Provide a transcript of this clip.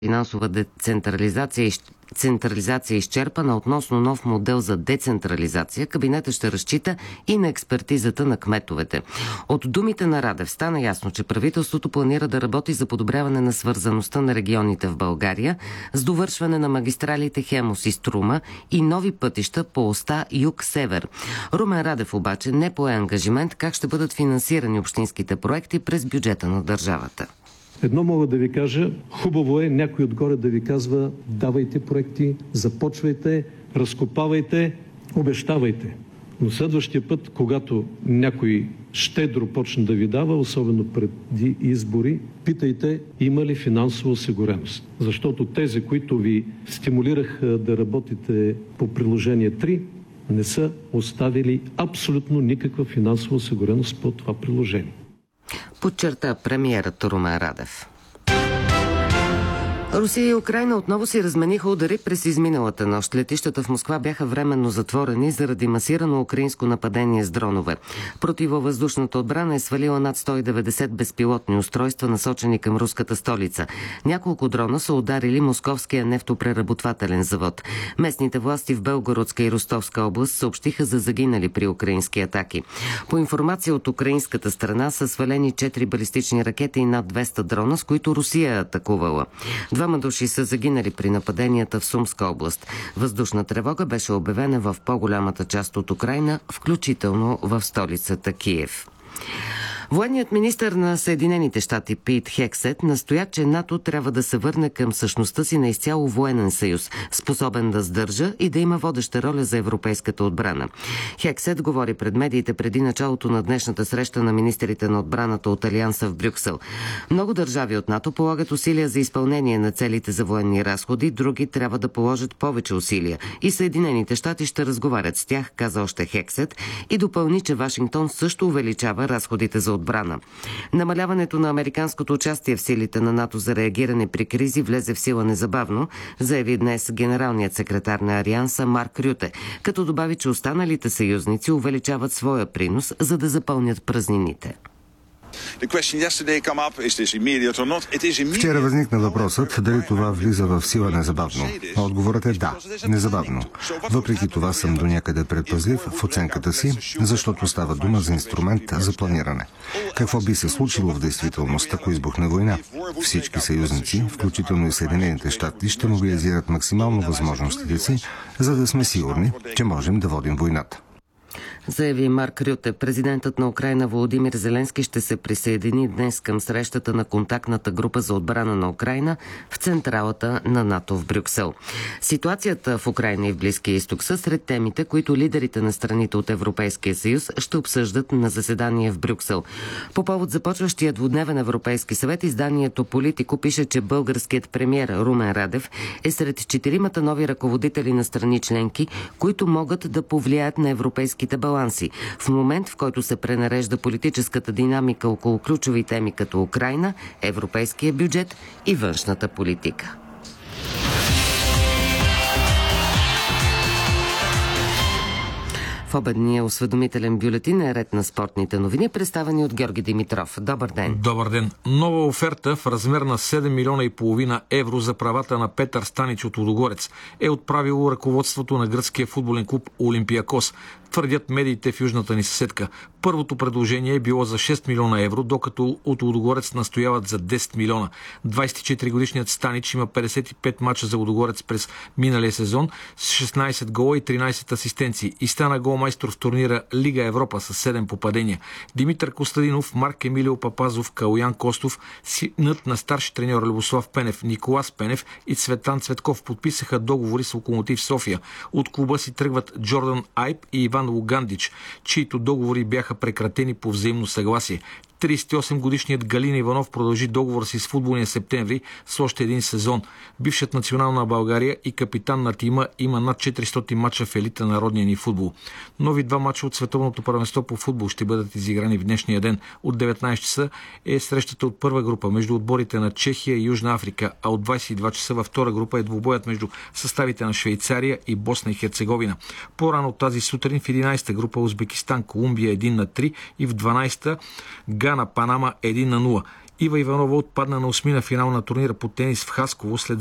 финансова централизация изчерпана относно нов модел за децентрализация, кабинетът ще разчита и на експертизата на кметовете. От думите на Радев стана ясно, че правителството планира да работи за подобряване на свързаността на регионите в България с довършване на магистралите Хемус и Струма и нови пътища по оста юг-север. Румен Радев обаче не пое ангажимент как ще бъдат финансирани общинските проекти през бюджета на държавата. Едно мога да ви кажа, хубаво е някой отгоре да ви казва: давайте проекти, започвайте, разкопавайте, обещавайте. Но следващия път, когато някой щедро почне да ви дава, особено преди избори, питайте има ли финансова осигуреност. Защото тези, които ви стимулираха да работите по приложение 3, не са оставили абсолютно никаква финансова осигуреност по това приложение. Подчерта премиерът Румен Радев. Русия и Украйна отново си размениха удари през изминалата нощ. Летищата в Москва бяха временно затворени заради масирано украинско нападение с дронове. Противовъздушната отбрана е свалила над 190 безпилотни устройства, насочени към руската столица. Няколко дрона са ударили московския нефтопреработвателен завод. Местните власти в Белгородска и Ростовска област съобщиха за загинали при украински атаки. По информация от украинската страна са свалени 4 балистични ракети и над 200 дрона, с които Русия е атакувала. 2 души са загинали при нападенията в Сумска област. Въздушна тревога беше обявена в по-голямата част от Украйна, включително в столицата Киев. Военният министър на Съединените щати Пит Хексет настоя, че НАТО трябва да се върне към същността си на изцяло военен съюз, способен да сдържа и да има водеща роля за европейската отбрана. Хексет говори пред медиите преди началото на днешната среща на министрите на отбраната от Алианса в Брюксел. Много държави от НАТО полагат усилия за изпълнение на целите за военни разходи, други трябва да положат повече усилия. И Съединените щати ще разговарят с тях, каза още Хексет, и допълни, че Вашингтон също увеличава разходите за отбрана. Намаляването на американското участие в силите на НАТО за реагиране при кризи влезе в сила незабавно, заяви днес генералният секретар на Алианса Марк Рюте, като добави, че останалите съюзници увеличават своя принос, за да запълнят празнините. Вчера възникна въпросът дали това влиза в сила незабавно. Отговорът е да, незабавно. Въпреки това съм до някъде предпазлив в оценката си, защото става дума за инструмент за планиране. Какво би се случило в действителност, ако избухне война? Всички съюзници, включително и Съединените щати, ще мобилизират максимално възможностите си, за да сме сигурни, че можем да водим войната. Заяви Марк Рюте. Президентът на Украйна Володимир Зеленски ще се присъедини днес към срещата на контактната група за отбрана на Украйна в централата на НАТО в Брюксел. Ситуацията в Украйна и в Близкия изток са сред темите, които лидерите на страните от Европейския съюз ще обсъждат на заседание в Брюксел. По повод започващия двудневен Европейски съвет, изданието Политико пише, че българският премиер Румен Радев е сред 4 нови ръководители на страни членки, които могат да повлияят на европейските баланси. В момент, в който се пренарежда политическата динамика около ключови теми като Украйна, европейския бюджет и външната политика. В обедния осведомителен бюлетин е ред на спортните новини, представени от Георги Димитров. Добър ден! Добър ден! Нова оферта в размер на 7 милиона и половина евро за правата на Петър Станич от Лудогорец е отправило ръководството на гръцкия футболен клуб Олимпиакос, твърдят медиите в южната ни съседка. Първото предложение е било за 6 милиона евро, докато от Лудогорец настояват за 10 милиона. 24-годишният Станич има 55 мача за Лудогорец през миналия сезон с 16 гола и 13 асистенции и стана голмайстор в турнира Лига Европа с 7 попадения. Димитър Костадинов, Марк Емилио Папазов, Калуян Костов, синът на старши треньор Любослав Пенев, Николас Пенев и Цветан Цветков подписаха договори с Локомотив София. От клуба си тръгват Джордан Айп и Иван Лугандич, чието договори бяха прекратени по взаимно съгласие. 38-годишният Галин Иванов продължи договор си с футболния септември с още един сезон. Бившият национал на България и капитан на тима има над 400 мача в елита на родния ни футбол. Нови 2 мача от Световното първенство по футбол ще бъдат изиграни в днешния ден. От 19 часа е срещата от първа група между отборите на Чехия и Южна Африка, а от 22 часа във втора група е двубоят между съставите на Швейцария и Босна и Херцеговина. По-рано тази сутрин в 11-та група Узбекистан, Колумбия 1-3 и в 12-та Гана, Панама 1-0. Ива Иванова отпадна на осмина финал на турнира по тенис в Хасково след